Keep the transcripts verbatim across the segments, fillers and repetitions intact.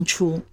初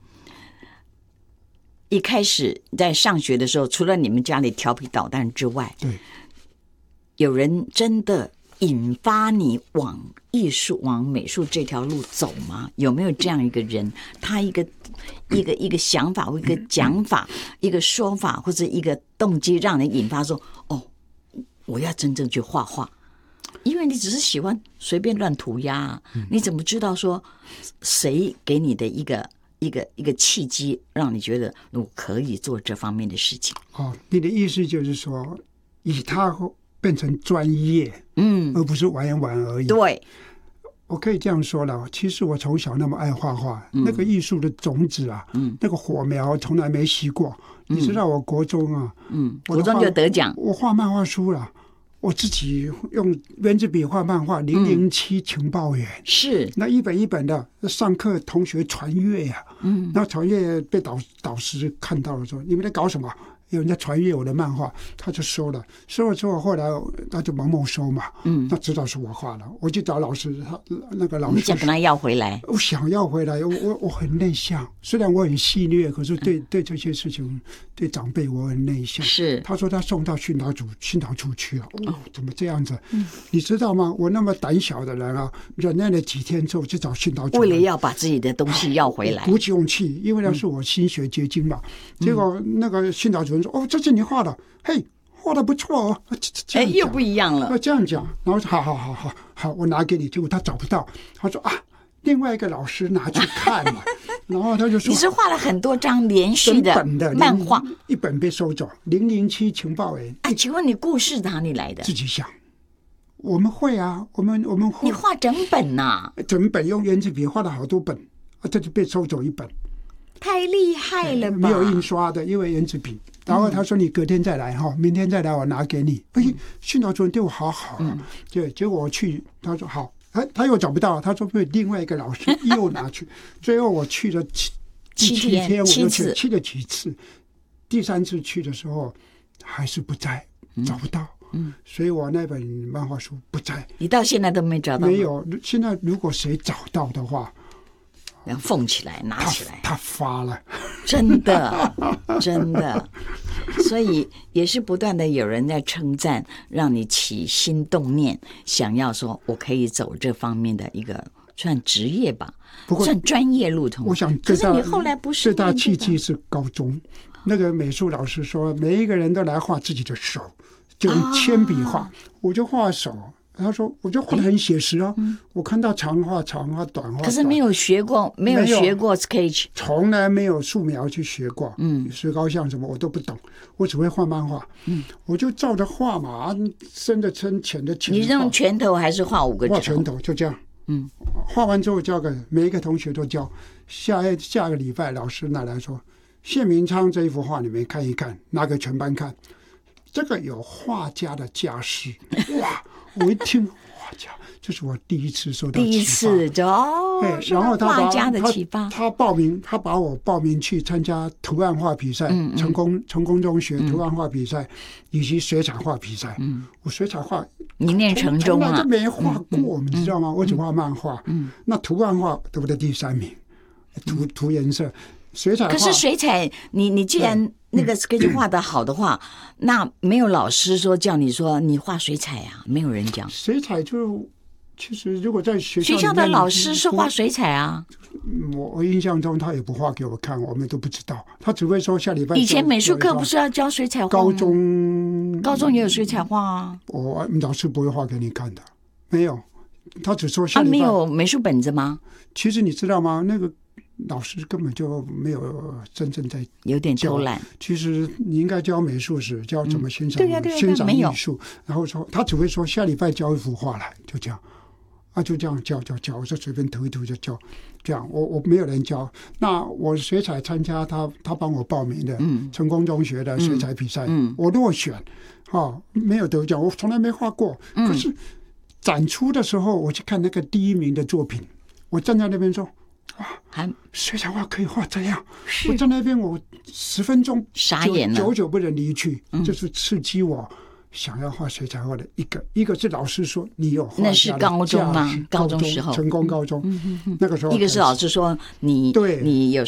一开始在上学的时候，除了你们家里调皮捣蛋之外， 对， 有人真的引发你往艺术、往美术这条路走吗？有没有这样一个人，他一个一个一个想法或一个讲法、一个说法或者一个动机，让人引发说：“哦，我要真正去画画。”因为你只是喜欢随便乱涂鸦、啊，你怎么知道说谁给你的一个？一个一个契机，让你觉得我可以做这方面的事情。 哦，你的意思就是说，以它变成专业， 嗯， 而不是玩一玩而已。 对， 我可以这样说了。其实我从小那么爱画画，嗯、那个艺术的种子啊，嗯，那个火苗从来没熄过。嗯、你知道，我国中啊， 嗯，国中就得奖， 我画漫画书了。我自己用圆珠笔画漫画，零零七情报员、嗯、 是那一本一本的，上课同学传阅呀、啊，嗯，那传阅被导导师看到了说，你们在搞什么？有人在传阅我的漫画，他就收了，收了之后，后来他就猛猛收嘛，嗯，他知道是我画的，我去找老师，他那个老师， 你想跟他要回来？ 我想要回来，我我我很内向，虽然我很戏谑，可是对、嗯、对这些事情，对长辈我很内向。 是， 他说他送到训导组训导处去了，哦，怎么这样子？嗯，你知道吗？我那么胆小的人啊，忍耐了几天之后去找训导组， 为了要把自己的东西要回来， 鼓起勇气，因为那是我心血结晶嘛。嗯、结果那个训导主任说：“哦，这是你画的，嘿，画的不错哦。” 哎，又不一样了。 这样讲，然后好好好好好，我拿给你。结果他找不到，他说啊，另外一个老师拿去看了，然后他就说：“ 你是画了很多张连续的漫画， 一本被收走，零零七情报员。” 哎，请问你故事哪里来的？ 自己想。我们会啊，我们我们会。 你画整本呐、啊？ 整本用圆珠笔画了好多本，啊，这就被收走一本。 太厉害了吧！ 没有印刷的，因为圆珠笔。然后他说：“你隔天再来哈，明天再来，我拿给你。”哎，训导主任对我好好啊。对，结果我去，他说好，哎，他又找不到，他说被另外一个老师又拿去。最后我去了七七天，我就去次去了几次。第三次去的时候还是不在，找不到。嗯，所以我那本漫画书不在。 你到现在都没找到吗？ 没有。现在如果谁找到的话， 要缝起来，拿起来。 他, 他发了， 真的，真的。所以也是不断的有人在称赞，让你起心动念，想要说我可以走这方面的一个算职业吧，不过算专业路途。 我想， 可是你后来不是最大契机是高中那个美术老师说，每一个人都来画自己的手。就用铅笔画、啊，我就画手。他说，我就画得很写实啊、嗯。我看到长画长画，短画。 可是没有学过，没有学过 sketch， 从来没有素描去学过。嗯，石膏像什么我都不懂，我只会画漫画。嗯，我就照着画嘛，深的深，浅的浅。 你用拳头还是画五个指头？ 画拳头就这样。嗯，画完之后交给每一个同学都交。下下个礼拜老师拿来说，谢明昌这一幅画你们看一看，拿给全班看。这个有画家的架势，哇！我一听画家，这是我第一次受到启发， 第一次就哦， 然后他把画家的启发， 他, 他报名，他把我报名去参加图案画比赛，嗯嗯成功成功中学图案画比赛、嗯、以及水彩画比赛。嗯，我水彩画你念成中啊， 从来就没画过，你、嗯、知道吗？我只画漫画，嗯，那图案画得不得第三名？涂涂颜色。水彩画， 可是水彩，你你既然那个 sketch 画得好的话，嗯、那没有老师说叫你说你画水彩啊，没有人讲。 水彩就其实如果在学校学校的老师是画水彩啊， 我我印象中他也不画给我看，我们都不知道，他只会说下礼拜。 以前美术课不是要教水彩画吗？ 高中高中也有水彩画啊。 我老师不会画给你看的，没有，他只说下礼拜。他、啊、没有美术本子吗？ 其实你知道吗？那个。老师根本就没有真正在有点偷懒。 其实你应该教美术史，教怎么欣赏、 嗯、 欣赏艺术。然后说他只会说下礼拜教一幅画来，就这样啊，就这样教教教，我就随便涂一涂就教。这样我我没有人教。那我水彩参加他他帮我报名的，嗯，成功中学的水彩比赛，嗯，我落选，哈、哦，没有得奖，我从来没画过。嗯、可是展出的时候，我去看那个第一名的作品，我站在那边说。哇，水彩画可以画这样！我在那边，我十分钟傻眼了， 久久不能离去，嗯、就是刺激我想要画水彩画的一个，一个是老师说你有画家的那是高中吗价值高中时候成功高中， 嗯哼哼那个时候一个是开始老师说你对你有